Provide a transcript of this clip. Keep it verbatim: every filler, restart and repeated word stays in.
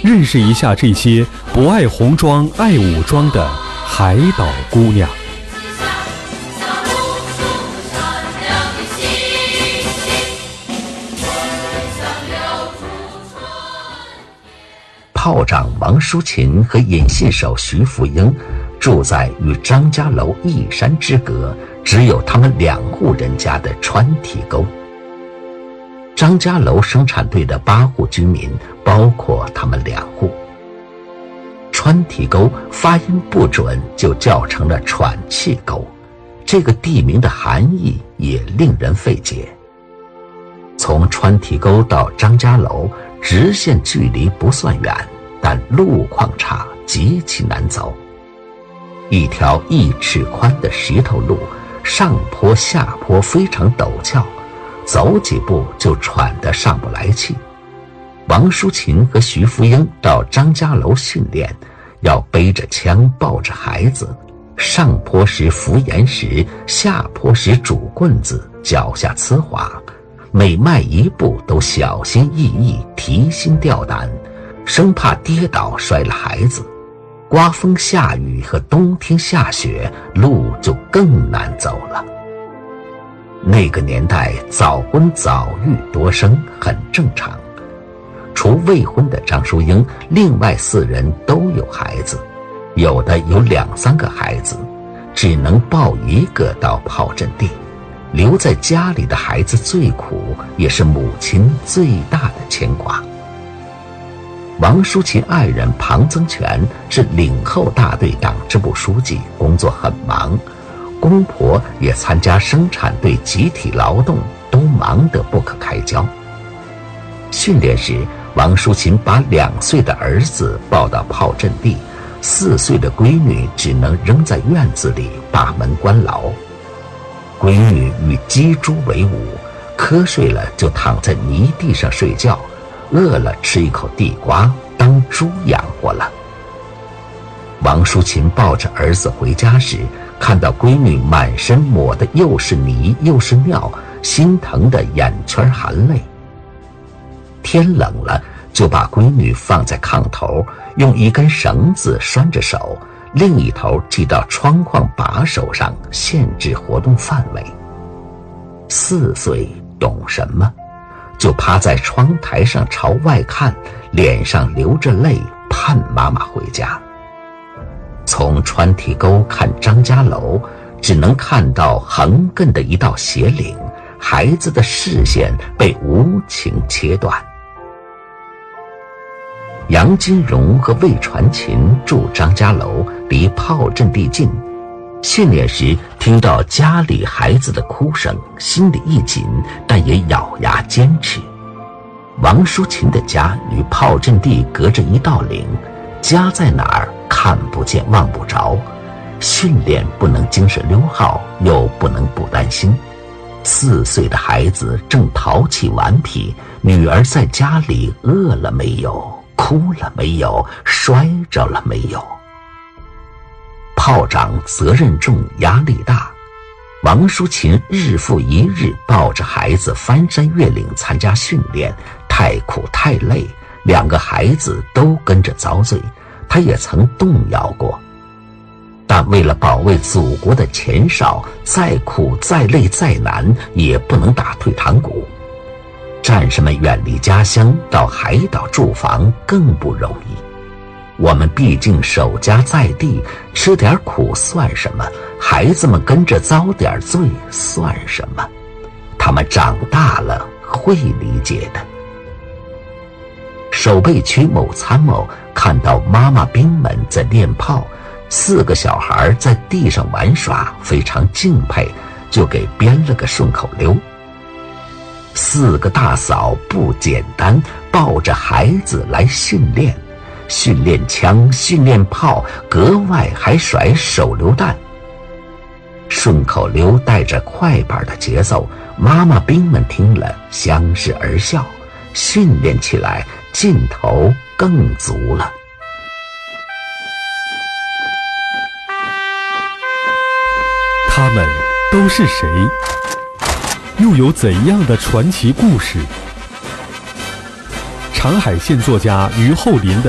认识一下这些不爱红妆爱武装的海岛姑娘。 炮长王淑琴和引信手徐福英住在与张家楼一山之隔，只有他们两户人家的川体沟。张家楼生产队的八户居民包括他们两户。川体沟发音不准，就叫成了喘气沟，这个地名的含义也令人费解。从川体沟到张家楼直线距离不算远，但路况差，极其难走。一条一尺宽的石头路，上坡下坡非常陡峭，走几步就喘得上不来气。王淑琴和徐福英到张家楼训练，要背着枪抱着孩子，上坡时扶岩石，下坡时拄棍子，脚下呲滑，每迈一步都小心翼翼，提心吊胆，生怕跌倒摔了孩子。刮风下雨和冬天下雪，路就更难走了。那个年代早婚早育多生很正常，除未婚的张淑英，另外四人都有孩子，有的有两三个孩子，只能抱一个到炮阵地。留在家里的孩子最苦，也是母亲最大的牵挂。王淑琴爱人庞增全是领后大队党支部书记，工作很忙，公婆也参加生产队集体劳动，都忙得不可开交。训练时，王淑琴把两岁的儿子抱到炮阵地，四岁的闺女只能扔在院子里，把门关牢。闺女与鸡猪为伍，瞌睡了就躺在泥地上睡觉，饿了吃一口地瓜，当猪养活了。王淑琴抱着儿子回家时，看到闺女满身抹的又是泥又是尿，心疼的眼圈含泪。天冷了，就把闺女放在炕头，用一根绳子拴着手，另一头系到窗框把手上，限制活动范围。四岁懂什么？就趴在窗台上朝外看，脸上流着泪，盼妈妈回家。从川体沟看张家楼，只能看到横亘的一道斜岭，孩子的视线被无情切断。杨金荣和魏传琴住张家楼，离炮阵地近，训练时听到家里孩子的哭声，心里一紧，但也咬牙坚持。王淑琴的家与炮阵地隔着一道岭，家在哪儿看不见望不着，训练不能精神溜号，又不能不担心。四岁的孩子正淘气顽皮，女儿在家里饿了没有，哭了没有，摔着了没有。炮长责任重，压力大，王淑琴日复一日抱着孩子翻山越岭参加训练，太苦太累，两个孩子都跟着遭罪，他也曾动摇过。但为了保卫祖国的前哨，再苦再累再难，也不能打退堂鼓。战士们远离家乡到海岛驻防更不容易，我们毕竟守家在地，吃点苦算什么？孩子们跟着遭点罪算什么？他们长大了会理解的。守备区某参谋看到妈妈兵们在练炮，四个小孩在地上玩耍，非常敬佩，就给编了个顺口溜。四个大嫂不简单，抱着孩子来训练，训练枪，训练炮，格外还甩手榴弹。顺口溜带着快板的节奏，妈妈兵们听了相视而笑，训练起来劲头更足了。 他们都是谁？又有怎样的传奇故事？长海县作家于厚林的